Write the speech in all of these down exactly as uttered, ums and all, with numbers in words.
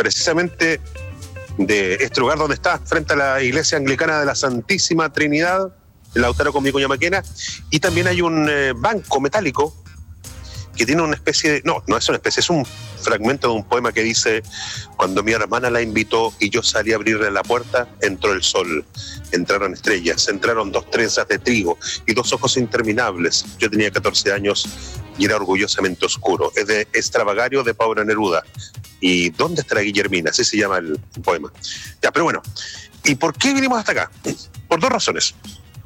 precisamente de este lugar donde está, frente a la iglesia anglicana de la Santísima Trinidad, en Lautaro con Vicuña Maquena, y también hay un eh, banco metálico que tiene una especie de... No, no es una especie, es un fragmento de un poema que dice: cuando mi hermana la invitó y yo salí a abrirle la puerta, entró el sol, entraron estrellas, entraron dos trenzas de trigo y dos ojos interminables. Yo tenía catorce años y era orgullosamente oscuro. Es de Extravagario de Pablo Neruda. ¿Y dónde estará Guillermina? Así se llama el poema. Ya, pero bueno, ¿y por qué vinimos hasta acá? Por dos razones.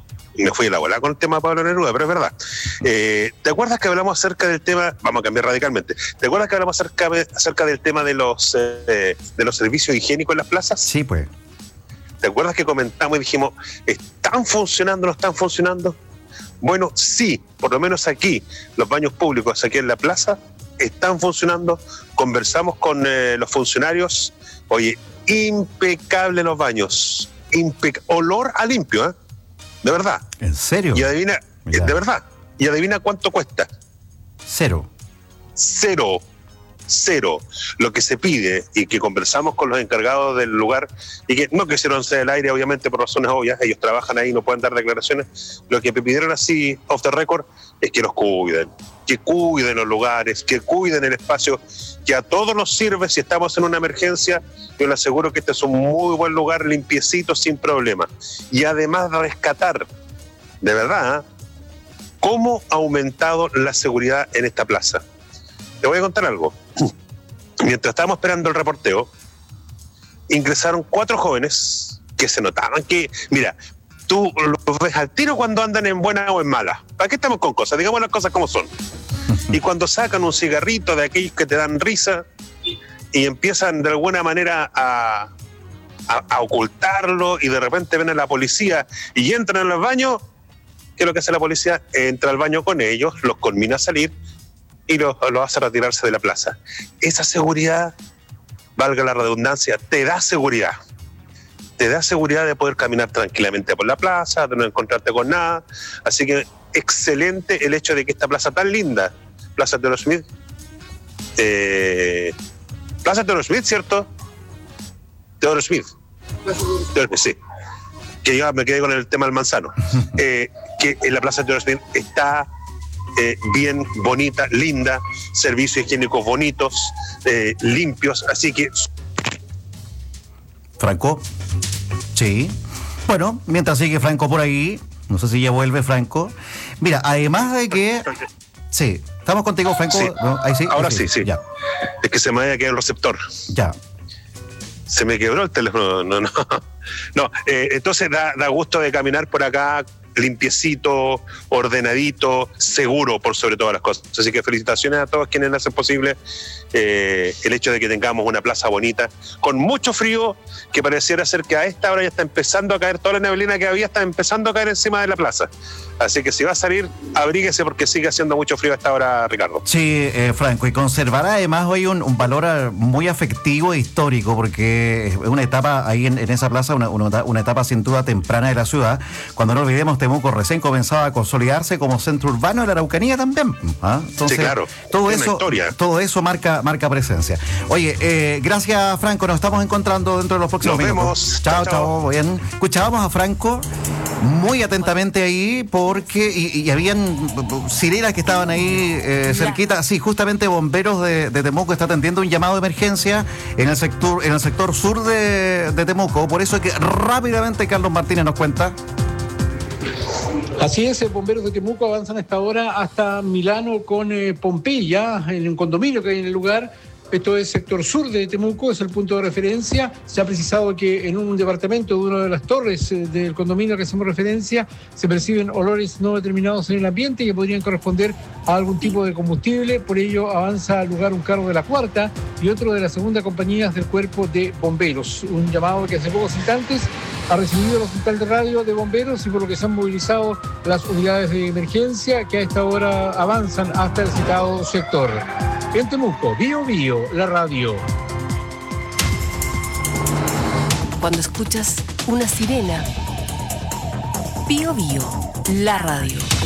Me fui a la bola con el tema de Pablo Neruda, pero es verdad. Eh, ¿Te acuerdas que hablamos acerca del tema? Vamos a cambiar radicalmente. ¿Te acuerdas que hablamos acerca, acerca del tema de los, eh, de los servicios higiénicos en las plazas? Sí, pues. ¿Te acuerdas que comentamos y dijimos, ¿están funcionando o no están funcionando? Bueno, sí, por lo menos aquí, los baños públicos aquí en la plaza están funcionando. Conversamos con eh, los funcionarios. Oye, impecable los baños. Impec- olor a limpio, ¿eh? De verdad. ¿En serio? Y adivina, Mirá. de verdad. Y adivina cuánto cuesta. Cero. Cero. Cero. Lo que se pide, y que conversamos con los encargados del lugar, y que no quisieron ser el aire, obviamente, por razones obvias, ellos trabajan ahí, no pueden dar declaraciones. Lo que me pidieron así, off the record, es que los cuiden. Que cuiden los lugares, que cuiden el espacio, que a todos nos sirve si estamos en una emergencia. Yo les aseguro que este es un muy buen lugar, limpiecito, sin problema. Y además de rescatar, de verdad, ¿eh? cómo ha aumentado la seguridad en esta plaza. Te voy a contar algo. Mientras estábamos esperando el reporteo, ingresaron cuatro jóvenes que se notaban que, mira, tú los ves al tiro cuando andan en buena o en mala. ¿Para qué estamos con cosas? Digamos las cosas como son. Y cuando sacan un cigarrito de aquellos que te dan risa y empiezan de alguna manera a, a, a ocultarlo, y de repente ven a la policía y entran en los baños, ¿qué es lo que hace la policía? Entra al baño con ellos, los conmina a salir y los, los hace retirarse de la plaza. Esa seguridad, valga la redundancia, te da seguridad. Te da seguridad de poder caminar tranquilamente por la plaza, de no encontrarte con nada. Así que excelente el hecho de que esta plaza tan linda, Plaza Teodoro Smith, eh, Plaza Teodoro Smith, ¿cierto? Teodoro Smith. Teodoro, sí. Que yo me quedé con el tema del manzano. Eh, que en la Plaza Teodoro Smith está eh, bien, bonita, linda, servicios higiénicos bonitos, eh, limpios, así que... ¿Franco? Sí. Bueno, mientras sigue Franco por ahí, no sé si ya vuelve Franco. Mira, además de que... Sí, estamos contigo, Franco. Sí. ¿No? Ahí sí. Ahora ahí sí, sí. Ya. Es que se me había quedado el receptor. Ya. Se me quebró el teléfono. No, no. No, eh, entonces da, da gusto de caminar por acá, limpiecito, ordenadito, seguro por sobre todas las cosas. Así que felicitaciones a todos quienes hacen posible eh, el hecho de que tengamos una plaza bonita, con mucho frío, que pareciera ser que a esta hora ya está empezando a caer, toda la neblina que había está empezando a caer encima de la plaza. Así que si va a salir, abríguese porque sigue haciendo mucho frío a esta hora, Ricardo. Sí, eh, Franco, y conservará además hoy un, un valor muy afectivo e histórico, porque es una etapa ahí en, en esa plaza, una, una, una etapa sin duda temprana de la ciudad. Cuando no olvidemos, Temuco recién comenzaba a consolidarse como centro urbano de la Araucanía también. ¿Ah? Entonces, sí, claro. Todo es eso, una historia. todo eso marca, marca presencia. Oye, eh, gracias, Franco, nos estamos encontrando dentro de los próximos Nos minutos. vemos. Chao, Chao, chao. Bien. Escuchábamos a Franco muy atentamente ahí, porque y, y habían sirenas que estaban ahí eh, cerquita. Sí, justamente Bomberos de, de Temuco está atendiendo un llamado de emergencia en el sector, en el sector sur de, de Temuco. Por eso es que rápidamente Carlos Martínez nos cuenta. Así es, bomberos de Temuco avanzan a esta hora hasta Milano con eh, Pompeya, en un condominio que hay en el lugar. Esto es sector sur de Temuco, es el punto de referencia. Se ha precisado que en un departamento de una de las torres eh, del condominio que hacemos referencia se perciben olores no determinados en el ambiente que podrían corresponder a algún tipo de combustible. Por ello avanza al lugar un carro de la cuarta y otro de la segunda compañías del cuerpo de bomberos. Un llamado que hace pocos instantes ha recibido el hospital de radio de bomberos y por lo que se han movilizado las unidades de emergencia que a esta hora avanzan hasta el citado sector. En Temuco, Bío Bío, la radio. Cuando escuchas una sirena, Bío Bío, la radio.